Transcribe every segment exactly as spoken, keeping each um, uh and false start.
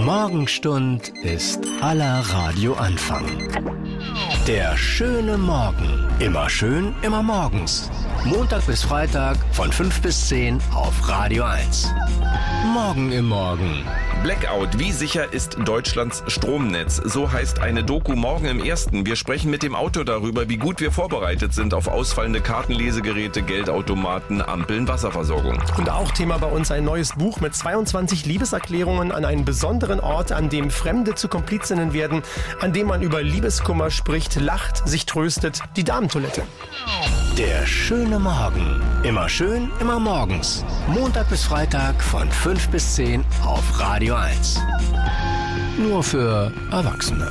Morgenstund ist aller Radioanfang. Der schöne Morgen. Immer schön, immer morgens. Montag bis Freitag von fünf bis zehn auf Radio eins. Morgen im Morgen. Blackout. Wie sicher ist Deutschlands Stromnetz? So heißt eine Doku morgen im Ersten. Wir sprechen mit dem Autor darüber, wie gut wir vorbereitet sind auf ausfallende Kartenlesegeräte, Geldautomaten, Ampeln, Wasserversorgung. Und auch Thema bei uns ein neues Buch mit zweiundzwanzig Liebeserklärungen an einen besonderen Ort, an dem Fremde zu Komplizinnen werden, an dem man über Liebeskummer spricht, lacht, sich tröstet, die Damentoilette. Der schöne Morgen. Immer schön, immer morgens. Montag bis Freitag von fünf bis zehn auf Radio eins. Nur für Erwachsene.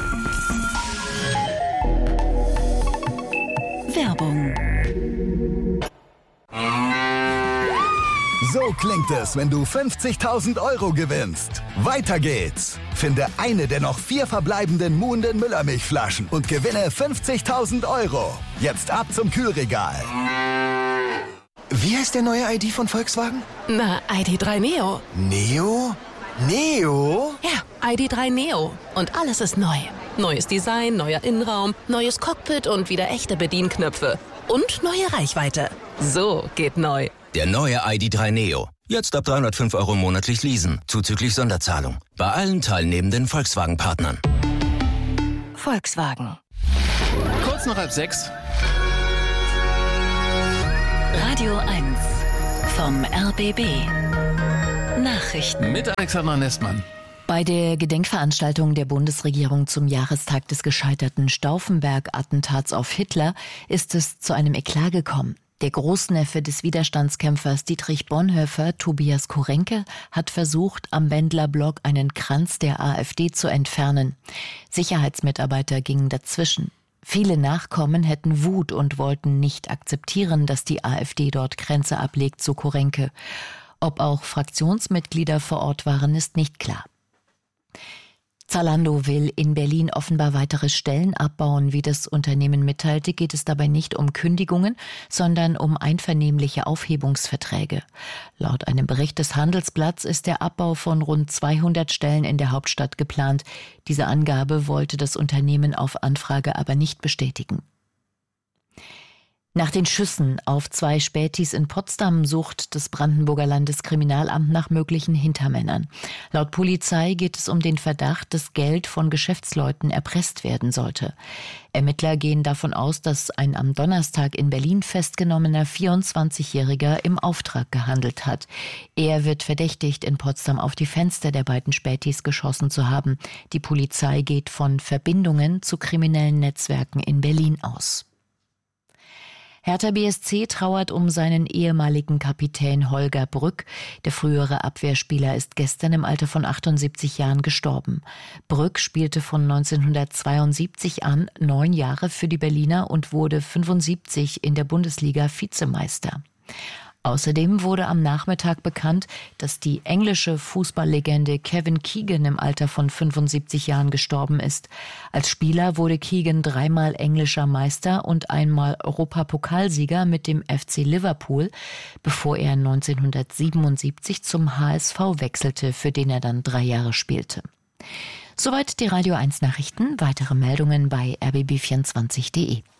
Werbung. So klingt es, wenn du fünfzigtausend Euro gewinnst. Weiter geht's. Finde eine der noch vier verbleibenden Muhnden Müllermilchflaschen und gewinne fünfzigtausend Euro. Jetzt ab zum Kühlregal. Wie heißt der neue I D von Volkswagen? Na, I D drei Neo. Neo? Neo? Ja, I D drei Neo. Und alles ist neu. Neues Design, neuer Innenraum, neues Cockpit und wieder echte Bedienknöpfe. Und neue Reichweite. So geht neu. Der neue I D drei Neo. Jetzt ab dreihundertfünf Euro monatlich leasen, zuzüglich Sonderzahlung. Bei allen teilnehmenden Volkswagen-Partnern. Volkswagen. Kurz nach halb sechs. Radio eins vom R B B. Nachrichten. Mit Alexandra Nestmann. Bei der Gedenkveranstaltung der Bundesregierung zum Jahrestag des gescheiterten Stauffenberg-Attentats auf Hitler ist es zu einem Eklat gekommen. Der Großneffe des Widerstandskämpfers Dietrich Bonhoeffer, Tobias Korenke, hat versucht, am Bendler Block einen Kranz der AfD zu entfernen. Sicherheitsmitarbeiter gingen dazwischen. Viele Nachkommen hätten Wut und wollten nicht akzeptieren, dass die AfD dort Kränze ablegt, so Korenke. Ob auch Fraktionsmitglieder vor Ort waren, ist nicht klar. Zalando will in Berlin offenbar weitere Stellen abbauen. Wie das Unternehmen mitteilte, geht es dabei nicht um Kündigungen, sondern um einvernehmliche Aufhebungsverträge. Laut einem Bericht des Handelsblatts ist der Abbau von rund zweihundert Stellen in der Hauptstadt geplant. Diese Angabe wollte das Unternehmen auf Anfrage aber nicht bestätigen. Nach den Schüssen auf zwei Spätis in Potsdam sucht das Brandenburger Landeskriminalamt nach möglichen Hintermännern. Laut Polizei geht es um den Verdacht, dass Geld von Geschäftsleuten erpresst werden sollte. Ermittler gehen davon aus, dass ein am Donnerstag in Berlin festgenommener vierundzwanzigjähriger im Auftrag gehandelt hat. Er wird verdächtigt, in Potsdam auf die Fenster der beiden Spätis geschossen zu haben. Die Polizei geht von Verbindungen zu kriminellen Netzwerken in Berlin aus. Hertha B S C trauert um seinen ehemaligen Kapitän Holger Brück. Der frühere Abwehrspieler ist gestern im Alter von achtundsiebzig Jahren gestorben. Brück spielte von neunzehnhundertzweiundsiebzig an neun Jahre für die Berliner und wurde fünfundsiebzig in der Bundesliga Vizemeister. Außerdem wurde am Nachmittag bekannt, dass die englische Fußballlegende Kevin Keegan im Alter von fünfundsiebzig Jahren gestorben ist. Als Spieler wurde Keegan dreimal englischer Meister und einmal Europapokalsieger mit dem F C Liverpool, bevor er neunzehnhundertsiebenundsiebzig zum H S V wechselte, für den er dann drei Jahre spielte. Soweit die Radio eins Nachrichten. Weitere Meldungen bei r b b vierundzwanzig punkt d e.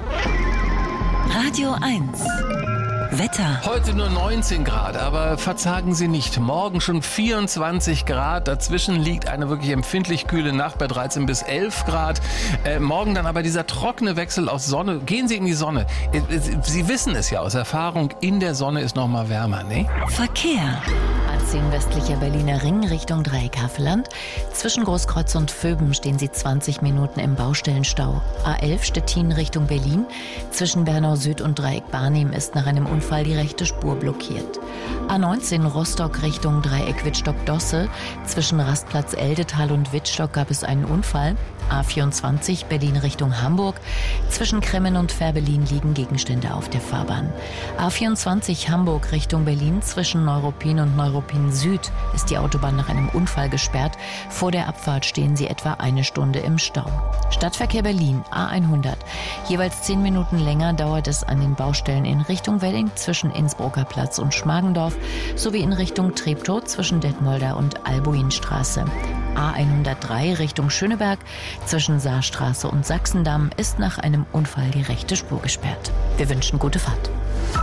Radio eins. Wetter. Heute nur neunzehn Grad, aber verzagen Sie nicht. Morgen schon vierundzwanzig Grad. Dazwischen liegt eine wirklich empfindlich kühle Nacht bei dreizehn bis elf Grad. Äh, morgen dann aber dieser trockene Wechsel aus Sonne. Gehen Sie in die Sonne. Äh, Sie wissen es ja aus Erfahrung, in der Sonne ist noch mal wärmer, ne? Verkehr. A zehn westlicher Berliner Ring Richtung Dreieck Havelland. Zwischen Großkreuz und Vöben stehen Sie zwanzig Minuten im Baustellenstau. A elf Stettin Richtung Berlin. Zwischen Bernau Süd und Dreieck Barnim ist nach einem Unfall die rechte Spur blockiert. A neunzehn Rostock Richtung Dreieck Wittstock-Dosse. Zwischen Rastplatz Eldetal und Wittstock gab es einen Unfall. A vierundzwanzig Berlin Richtung Hamburg. Zwischen Kremmen und Fährberlin liegen Gegenstände auf der Fahrbahn. A vierundzwanzig Hamburg Richtung Berlin. Zwischen Neuruppin und Neuruppin Süd ist die Autobahn nach einem Unfall gesperrt. Vor der Abfahrt stehen sie etwa eine Stunde im Stau. Stadtverkehr Berlin A hundert. Jeweils zehn Minuten länger dauert es an den Baustellen in Richtung Wedding zwischen Innsbrucker Platz und Schmargendorf sowie in Richtung Treptow zwischen Detmolder und Albuinstraße. A hundertdrei Richtung Schöneberg zwischen Saarstraße und Sachsendamm ist nach einem Unfall die rechte Spur gesperrt. Wir wünschen gute Fahrt.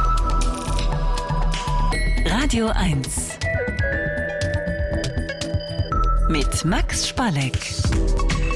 Radio eins mit Max Spalleck.